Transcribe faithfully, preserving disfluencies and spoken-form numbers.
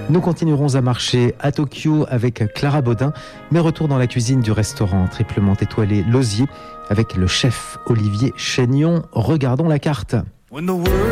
Nous continuerons à marcher à Tokyo avec Clara Baudin, mais retour dans la cuisine du restaurant triplement étoilé L'Osier avec le chef Olivier Chaignon. Regardons la carte.